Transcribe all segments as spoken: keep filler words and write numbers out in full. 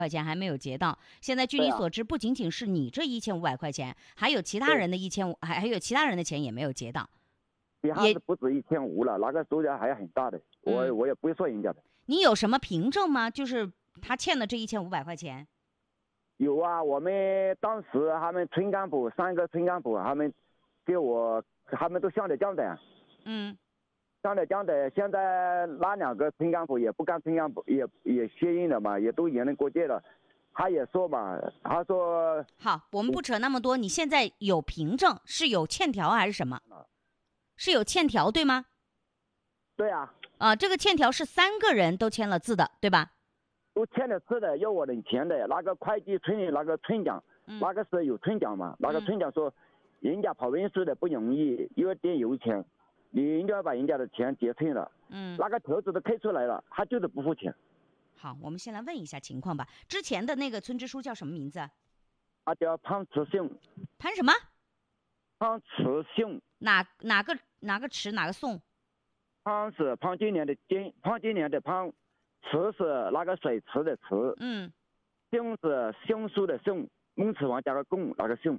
块钱还没有结到。现在据对啊你所知，不仅仅是你这一千五百块钱，还有其他人的一千五，还还有其他人的钱也没有结到。 一下子不止一千五了，那个数额还很大的，我、 嗯我也不会说人家的。 你有什么凭证吗？就是他欠的这一千五百块钱。 有啊，我们当时他们村干部三个村干部，他们给我，他们都上了江的， 嗯上了江的。现在那两个村干部也不干村干部，也也卸任了嘛，也都言论过界了。他也说嘛，他说好，我们不扯那么多。你现在有凭证，是有欠条还是什么？是有欠条对吗？ 对啊， 啊，这个欠条是三个人都签了字的，对吧？ 都欠了字的，要我领钱的。那个会计村里那个村长， 嗯、 那个是有村长嘛，那个村长说，人家跑运输的不容易，有点油钱，你应该把人家的钱结清了。 嗯， 那个条子都开出来了，他就是不付钱。 好，我们先来问一下情况吧。之前的那个村支书叫什么名字？ 他叫潘慈雄。 潘什么？ 潘慈雄。 哪哪个哪个池哪个宋？ 潘是潘金莲的金，潘金莲的潘，池是那个水池的池。 嗯。 雄是松树的松，孟子王加个贡那个雄。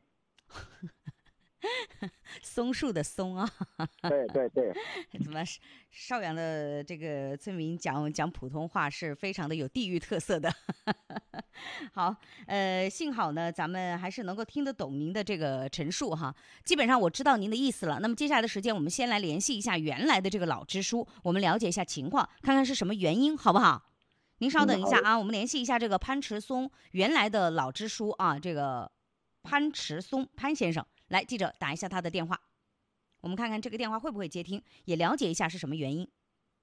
松树的松啊。 对对对。 怎么邵阳的这个村民讲讲普通话是非常的有地域特色的。好，呃，幸好呢，咱们还是能够听得懂您的这个陈述哈。基本上我知道您的意思了。那么接下来的时间，我们先来联系一下原来的这个老支书，我们了解一下情况，看看是什么原因，好不好？您稍等一下啊，我们联系一下这个潘池松原来的老支书啊，这个潘池松潘先生。来，记者打一下他的电话，我们看看这个电话会不会接听，也了解一下是什么原因。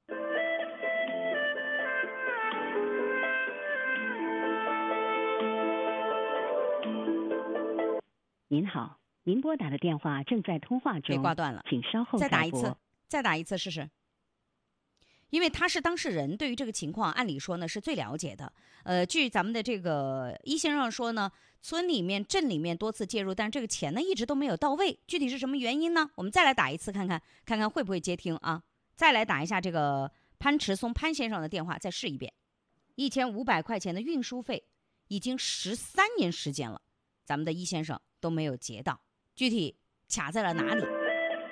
您好，您拨打的电话正在通话中， 被挂断了， 请稍后再打一次，再打一次试试。因为他是当事人，对于这个情况，按理说呢是最了解的。呃，据咱们的这个一先生说呢，村里面、镇里面多次介入，但这个钱呢一直都没有到位。具体是什么原因呢？我们再来打一次看看，看看会不会接听啊？再来打一下这个潘池松潘先生的电话，再试一遍。一千五百块钱的运输费，已经十三年时间了，咱们的一先生都没有结到，具体卡在了哪里？